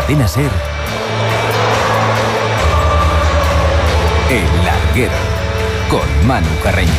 Cadena SER, El Larguero, con Manu Carreño.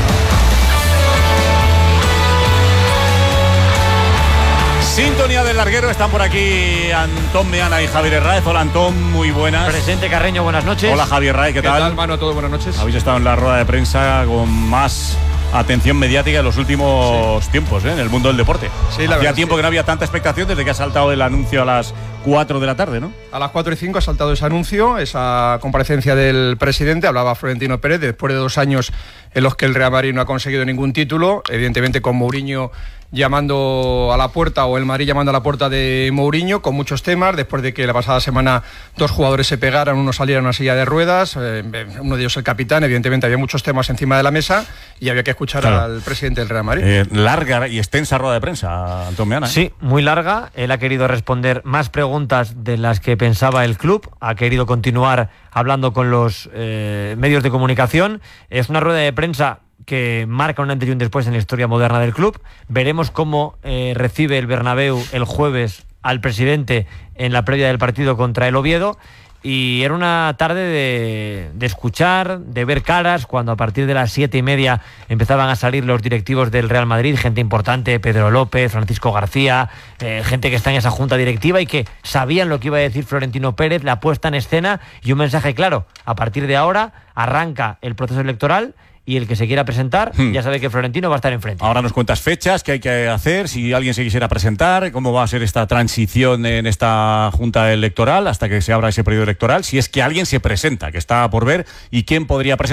Sintonía del Larguero, están por aquí Antón Meana y Javier Herráez. Hola Antón, muy buenas. Presente Carreño, buenas noches. Hola Javier Herráez, ¿qué tal? ¿Qué tal, Manu? Todo buenas noches. Habéis estado en la rueda de prensa con más atención mediática en los últimos tiempos, en el mundo del deporte. Sí, la Hacía verdad tiempo que no había tanta expectación desde que ha saltado el anuncio a las 4 de la tarde, ¿no? A las 4:05 ha saltado ese anuncio, esa comparecencia del presidente. Hablaba Florentino Pérez después de 2 años en los que el Real Madrid no ha conseguido ningún título, evidentemente con Mourinho llamando a la puerta, o el Madrid llamando a la puerta de Mourinho, con muchos temas, después de que la pasada semana 2 jugadores se pegaran, uno saliera en una silla de ruedas, uno de ellos el capitán. Evidentemente había muchos temas encima de la mesa y había que escuchar al presidente del Real Madrid. Larga y extensa rueda de prensa, Antón Meana. Sí, muy larga. Él ha querido responder más preguntas de las que pensaba el club, ha querido continuar hablando con los medios de comunicación. Es una rueda de prensa que marca un antes y un después en la historia moderna del club. Veremos cómo recibe el Bernabéu el jueves al presidente en la previa del partido contra el Oviedo. Y era una tarde de escuchar, de ver caras, cuando a partir de las 7:30 empezaban a salir los directivos del Real Madrid, gente importante, Pedro López, Francisco García, gente que está en esa junta directiva y que sabían lo que iba a decir Florentino Pérez, la puesta en escena y un mensaje claro: a partir de ahora arranca el proceso electoral y el que se quiera presentar ya sabe que Florentino va a estar enfrente. Ahora nos cuentas fechas, qué hay que hacer, si alguien se quisiera presentar, cómo va a ser esta transición en esta junta electoral hasta que se abra ese periodo electoral, si es que alguien se presenta, que está por ver, y quién podría presentar.